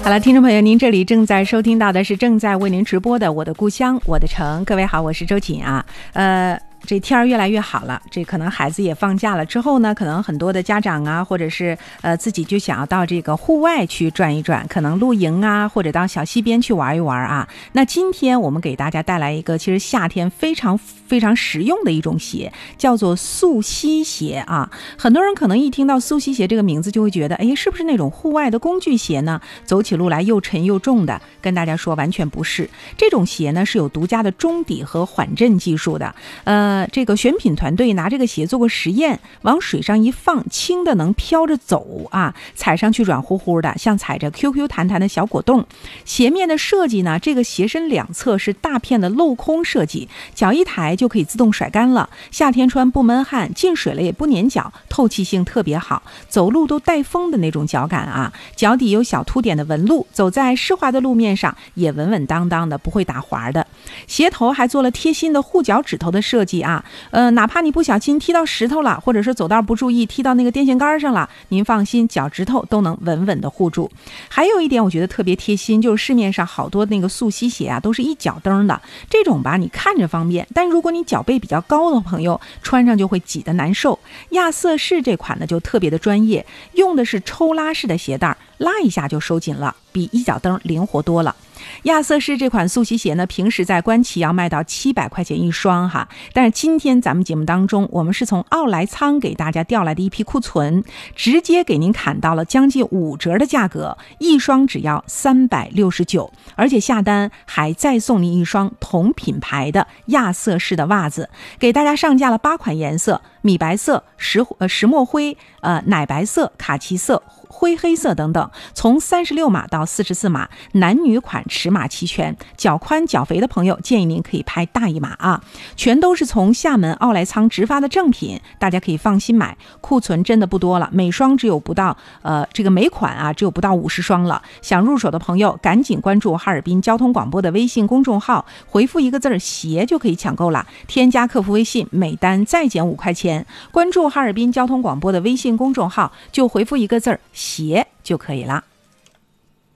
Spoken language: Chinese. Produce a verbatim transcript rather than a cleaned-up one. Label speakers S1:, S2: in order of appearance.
S1: 好了，听众朋友，您这里正在收听到的是正在为您直播的《我的故乡我的城》。各位好，我是周瑾啊。呃这天儿越来越好了，这可能孩子也放假了之后呢，可能很多的家长啊，或者是呃自己就想要到这个户外去转一转，可能露营啊，或者到小溪边去玩一玩啊。那今天我们给大家带来一个其实夏天非常非常实用的一种鞋，叫做溯溪鞋啊。很多人可能一听到溯溪鞋这个名字就会觉得，哎，是不是那种户外的工具鞋呢？走起路来又沉又重的。跟大家说完全不是，这种鞋呢是有独家的中底和缓震技术的。呃，这个选品团队拿这个鞋做过实验，往水上一放，轻的能飘着走啊，踩上去软乎乎的，像踩着 Q Q 弹弹的小果冻。鞋面的设计呢，这个鞋身两侧是大片的镂空设计，脚一抬就可以自动甩干了，夏天穿不闷汗，进水了也不粘脚，透气性特别好，走路都带风的那种脚感啊。脚底有小凸点的纹路，走在湿滑的路面上也稳稳当当的，不会打滑的。鞋头还做了贴心的护脚趾头的设计啊，呃，哪怕你不小心踢到石头了，或者是走道不注意踢到那个电线杆上了，您放心，脚趾头都能稳稳的护住。还有一点我觉得特别贴心，就是市面上好多那个溯溪鞋啊，都是一脚蹬的，这种吧你看着方便，但如果你脚背比较高的朋友穿上就会挤得难受。亚瑟士这款呢就特别的专业，用的是抽拉式的鞋带，拉一下就收紧了，比一脚蹬灵活多了。亚瑟士这款溯溪鞋呢，平时在官旗要卖到七百块钱一双哈，但是今天咱们节目当中，我们是从奥莱仓给大家调来的一批库存，直接给您砍到了将近五折的价格，一双只要三百六十九，而且下单还再送您一双同品牌的亚瑟士的袜子，给大家上架了八款颜色，米白色、石呃石墨灰、呃奶白色、卡其色、灰黑色等等，从三十六码到四十四码，男女款尺码齐全，脚宽脚肥的朋友建议您可以拍大一码啊，全都是从厦门奥莱仓直发的正品，大家可以放心买，库存真的不多了，每双只有不到呃这个每款啊只有不到五十双了，想入手的朋友赶紧关注哈尔滨交通广播的微信公众号，回复一个字儿鞋就可以抢购了，添加客服微信，每单再减五块钱，关注哈尔滨交通广播的微信公众号就回复一个字儿鞋就可以了。